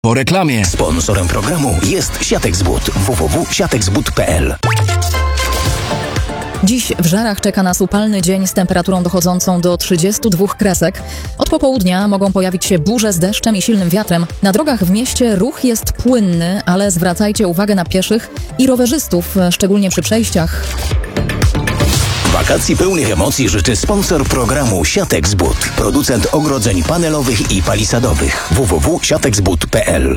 Po reklamie. Sponsorem programu jest Siatek z Bud. www.siatekzbud.pl. Dziś w Żarach czeka nas upalny dzień z temperaturą dochodzącą do 32 kresek. Od popołudnia mogą pojawić się burze z deszczem i silnym wiatrem. Na drogach w mieście ruch jest płynny, ale zwracajcie uwagę na pieszych i rowerzystów, szczególnie przy przejściach. Wakacji pełnych emocji życzy sponsor programu Siatek z Bud. Producent ogrodzeń panelowych i palisadowych. www.siatekzbud.pl.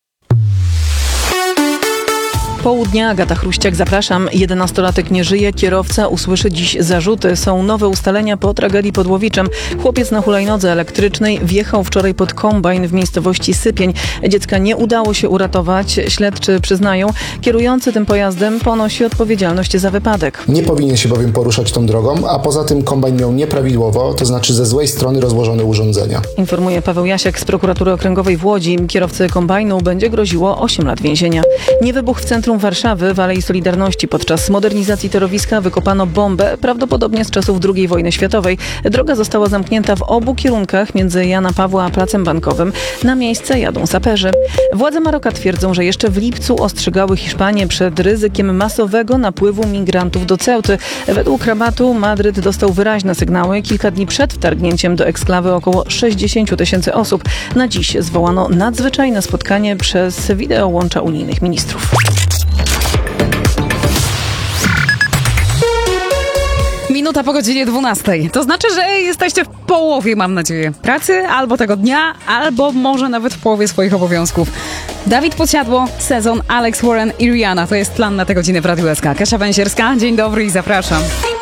Południa, Agata Chruściak, zapraszam. 11-latek nie żyje, kierowca usłyszy dziś zarzuty. Są nowe ustalenia po tragedii pod Łowiczem. Chłopiec na hulajnodze elektrycznej wjechał wczoraj pod kombajn w miejscowości Sypień. Dziecka nie udało się uratować. Śledczy przyznają, kierujący tym pojazdem ponosi odpowiedzialność za wypadek. Nie powinien się bowiem poruszać tą drogą, a poza tym kombajn miał nieprawidłowo, to znaczy ze złej strony rozłożone urządzenia. Informuje Paweł Jasiek z Prokuratury Okręgowej w Łodzi. Kierowcy kombajnu będzie groziło 8 lat więzienia. Nie wybuch w centrum Warszawy, w Alei Solidarności. Podczas modernizacji torowiska wykopano bombę, prawdopodobnie z czasów II wojny światowej. Droga została zamknięta w obu kierunkach między Jana Pawła a Placem Bankowym. Na miejsce jadą saperzy. Władze Maroka twierdzą, że jeszcze w lipcu ostrzegały Hiszpanię przed ryzykiem masowego napływu migrantów do Ceuty. Według rabatu Madryt dostał wyraźne sygnały. Kilka dni przed wtargnięciem do eksklawy około 60 000 osób. Na dziś zwołano nadzwyczajne spotkanie przez wideołącza unijnych ministrów. Minuta po godzinie 12. To znaczy, że jesteście w połowie, mam nadzieję, pracy, albo tego dnia, albo może nawet w połowie swoich obowiązków. Dawid Podsiadło, Sezon, Alex Warren i Rihanna. To jest plan na tę godzinę w Radiu SK. Kasia Węsierska, dzień dobry i zapraszam.